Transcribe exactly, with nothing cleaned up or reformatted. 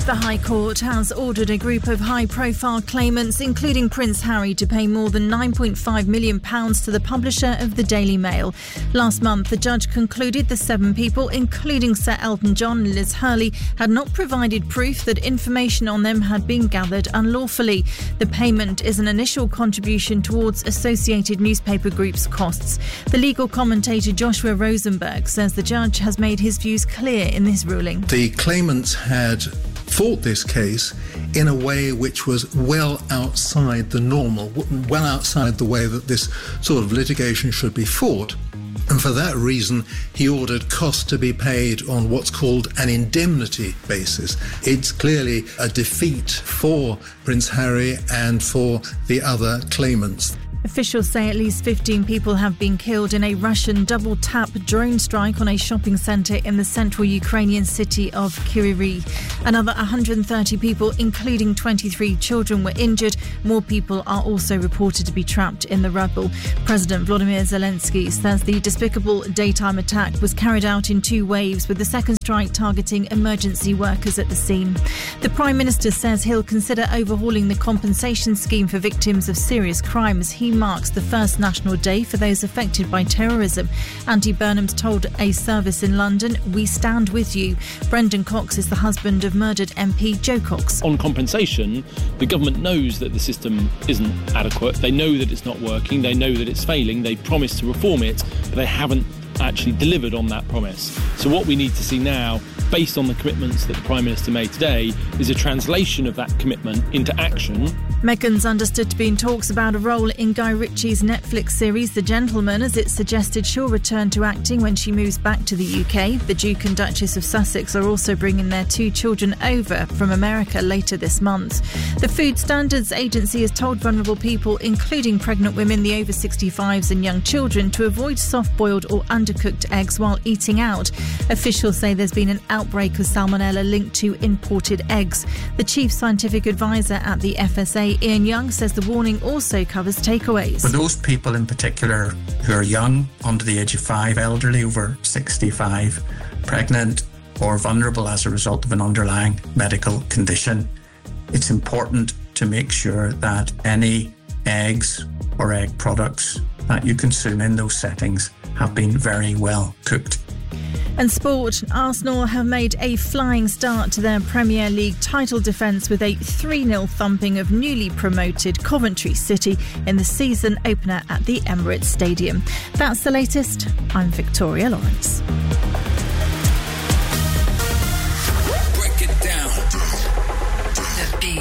The High Court has ordered a group of high-profile claimants, including Prince Harry, to pay more than nine point five million pounds to the publisher of the Daily Mail. Last month, the judge concluded the seven people, including Sir Elton John and Liz Hurley, had not provided proof that information on them had been gathered unlawfully. The payment is an initial contribution towards Associated Newspaper Group's costs. The legal commentator Joshua Rosenberg says the judge has made his views clear in this ruling. The claimants had fought this case in a way which was well outside the normal, well outside the way that this sort of litigation should be fought. And for that reason, he ordered costs to be paid on what's called an indemnity basis. It's clearly a defeat for Prince Harry and for the other claimants. Officials say at least fifteen people have been killed in a Russian double-tap drone strike on a shopping centre in the central Ukrainian city of Kryvyi. Another one hundred thirty people, including twenty-three children, were injured. More people are also reported to be trapped in the rubble. President Volodymyr Zelensky says the despicable daytime attack was carried out in two waves, with the second strike targeting emergency workers at the scene. The Prime Minister says he'll consider overhauling the compensation scheme for victims of serious crime as he marks the first National Day for those affected by terrorism. Andy Burnham's told a service in London, "We stand with you." Brendan Cox is the husband of murdered M P Joe Cox. On compensation, the government knows that the system isn't adequate. They know that it's not working. They know that it's failing. They promised to reform it, but they haven't actually delivered on that promise. So what we need to see now, based on the commitments that the Prime Minister made today, is a translation of that commitment into action. Meghan's understood to be in talks about a role in Guy Ritchie's Netflix series The Gentleman, as it's suggested she'll return to acting when she moves back to the U K. The Duke and Duchess of Sussex are also bringing their two children over from America later this month. The Food Standards Agency has told vulnerable people, including pregnant women, the over sixty-fives and young children, to avoid soft-boiled or undercooked eggs while eating out. Officials say there's been an outbreak of salmonella linked to imported eggs. The chief scientific advisor at the F S A, Ian Young, says the warning also covers takeaways. For those people in particular who are young, under the age of five, elderly over sixty-five, pregnant or vulnerable as a result of an underlying medical condition, it's important to make sure that any eggs or egg products that you consume in those settings have been very well cooked. And sport, Arsenal have made a flying start to their Premier League title defence with a three nil thumping of newly promoted Coventry City in the season opener at the Emirates Stadium. That's the latest. I'm Victoria Lawrence.